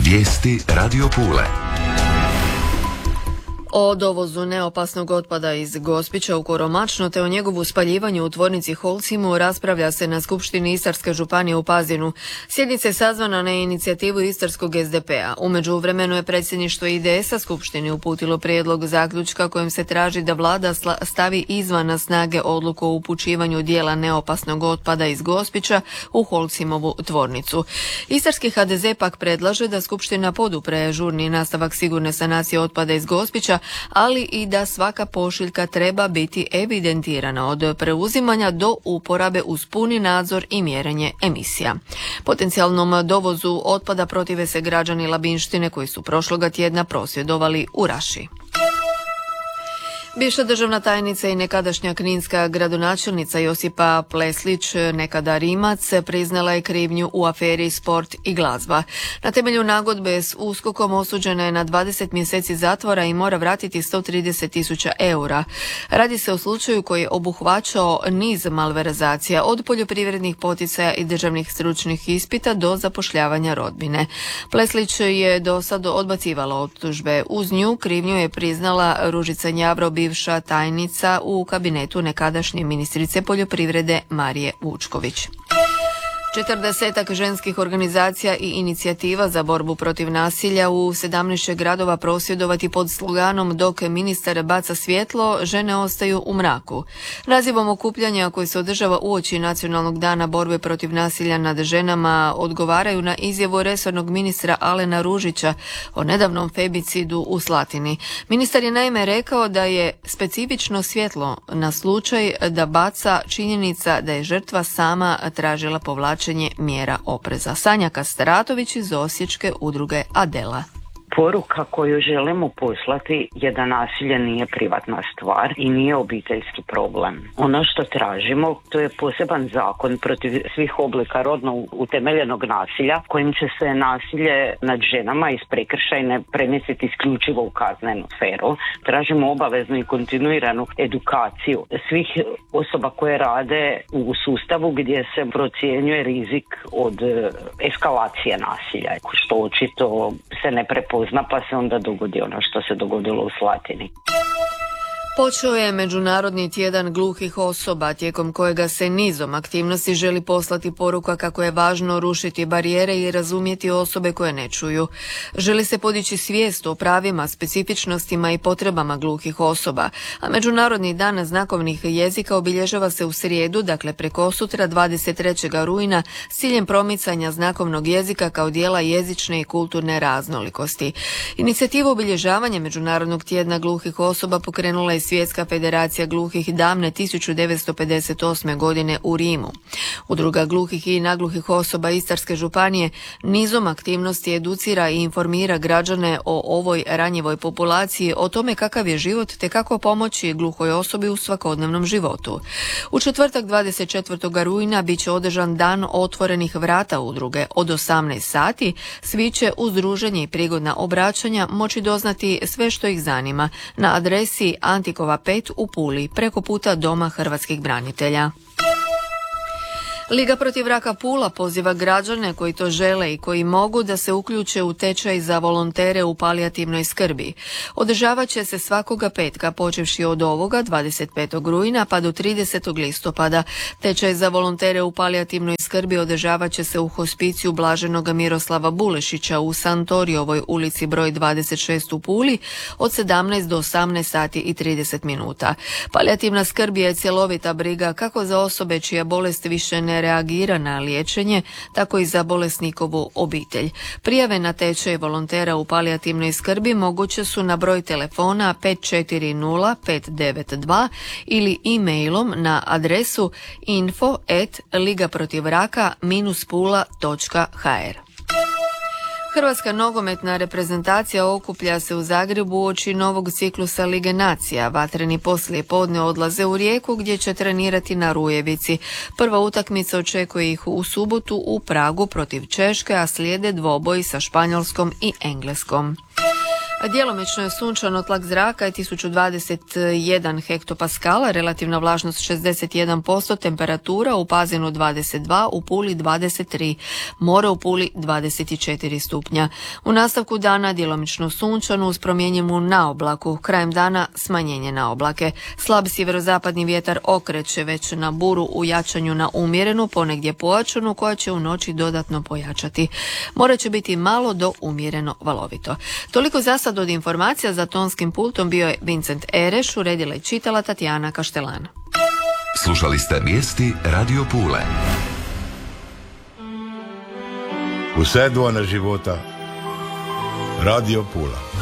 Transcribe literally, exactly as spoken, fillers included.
Vijesti Radio Pule. O dovozu neopasnog otpada iz Gospića u Koromačno te o njegovu spaljivanju u tvornici Holcimo raspravlja se na Skupštini Istarske županije u Pazinu. Sjednica je sazvana na inicijativu Istarskog es de pe-a. U međuvremenu je predsjedništvo i de es-a Skupštini uputilo prijedlog zaključka kojim se traži da vlada stavi izvan snage odluku o upućivanju dijela neopasnog otpada iz Gospića u Holcimovu tvornicu. Istarski ha de ze pak predlaže da Skupština podupre žurni nastavak sigurne sanacije otpada iz Gospića, ali i da svaka pošiljka treba biti evidentirana od preuzimanja do uporabe uz puni nadzor i mjerenje emisija. Potencijalnom dovozu otpada protive se građani Labinštine koji su prošloga tjedna prosvjedovali u Raši. Bivša državna tajnica i nekadašnja kninska gradonačelnica Josipa Pleslić, nekada Rimac, priznala je krivnju u aferi Sport i glazba. Na temelju nagodbe s uskokom osuđena je na dvadeset mjeseci zatvora i mora vratiti sto trideset tisuća eura. Radi se o slučaju koji je obuhvaćao niz malverzacija, od poljoprivrednih poticaja i državnih stručnih ispita do zapošljavanja rodbine. Pleslić je do sad odbacivala optužbe. Uz nju krivnju je priznala Ružica Njavro, bivša tajnica u kabinetu nekadašnje ministrice poljoprivrede Marije Vučković. Četrdesetak ženskih organizacija i inicijativa za borbu protiv nasilja u sedamnaest gradova prosvjedovati pod sloganom "Dok ministar baca svjetlo, žene ostaju u mraku". Nazivom okupljanja koji se održava uoči Nacionalnog dana borbe protiv nasilja nad ženama odgovaraju na izjavu resornog ministra Alena Ružića o nedavnom femicidu u Slatini. Ministar je naime rekao da je specifično svjetlo na slučaj da baca činjenica da je žrtva sama tražila povlačenje mjera opreza. Sanja Kastratović iz Osječke udruge Adela. Poruka koju želimo poslati je da nasilje nije privatna stvar i nije obiteljski problem. Ono što tražimo, to je poseban zakon protiv svih oblika rodno utemeljenog nasilja, kojim će se nasilje nad ženama iz prekršajne premjestiti isključivo u kaznenu sferu. Tražimo obaveznu i kontinuiranu edukaciju svih osoba koje rade u sustavu gdje se procjenjuje rizik od eskalacije nasilja, što očito se ne prepoznaje, pa se onda dogodi ono što se dogodilo u Slatini. Počeo je Međunarodni tjedan gluhih osoba, tijekom kojega se nizom aktivnosti želi poslati poruka kako je važno rušiti barijere i razumjeti osobe koje ne čuju. Želi se podići svijest o pravima, specifičnostima i potrebama gluhih osoba, a Međunarodni dan znakovnih jezika obilježava se u srijedu, dakle prekosutra dvadeset trećeg rujna, s ciljem promicanja znakovnog jezika kao dijela jezične i kulturne raznolikosti. Inicijativu obilježavanja Međunarodnog tjedna gluhih osoba pokrenula je Svjetska federacija gluhih davne tisuću devetsto pedeset osme godine u Rimu. Udruga gluhih i nagluhih osoba Istarske županije nizom aktivnosti educira i informira građane o ovoj ranjivoj populaciji, o tome kakav je život te kako pomoći gluhoj osobi u svakodnevnom životu. U četvrtak dvadeset četvrtog rujna bit će održan dan otvorenih vrata udruge. Od osamnaest sati svi će uz druženje i prigodna obraćanja moći doznati sve što ih zanima na adresi Antikova pet u Puli, preko puta Doma hrvatskih branitelja. Liga protiv raka Pula poziva građane koji to žele i koji mogu da se uključe u tečaj za volontere u palijativnoj skrbi. Održavat će se svakoga petka, počevši od ovoga dvadeset petog rujna pa do tridesetog listopada. Tečaj za volontere u palijativnoj skrbi održavat će se u hospiciju Blaženog Miroslava Bulešića u Santorijovoj ulici broj dvadeset šest u Puli od sedamnaest do osamnaest sati i trideset minuta. Palijativna skrb je cjelovita briga kako za osobe čija bolest više ne reagira na liječenje, tako i za bolesnikovu obitelj. Prijave na tečaj volontera u palijativnoj skrbi moguće su na broj telefona pet četiri nula pet devet dva ili e-mailom na adresu info at ligaprotivraka pula točka ha er. Hrvatska nogometna reprezentacija okuplja se u Zagrebu uoči novog ciklusa Lige nacija. Vatreni poslije podne odlaze u Rijeku gdje će trenirati na Rujevici. Prva utakmica očekuje ih u subotu u Pragu protiv Češke, a slijede dvoboji sa Španjolskom i Engleskom. Djelomično je sunčano, tlak zraka je tisuću dvadeset jedan hektopaskala, relativna vlažnost šezdeset jedan posto, temperatura u Pazinu dvadeset dva, u Puli dvadeset tri, more u Puli dvadeset četiri stupnja. U nastavku dana djelomično sunčano uz promjenjivu na oblaku, krajem dana smanjenje na oblake. Slab sjeverozapadni vjetar okreće već na buru u jačanju na umjerenu, ponegdje pojačanu, koja će u noći dodatno pojačati. More će biti malo do umjereno valovito. Toliko za sad od informacija. Za tonskim pultom bio je Vincent Ereš, uredila i čitala Tatjana Kaštelan. Slušali ste vijesti Radio Pule. Vse dvojna života. Radio Pula.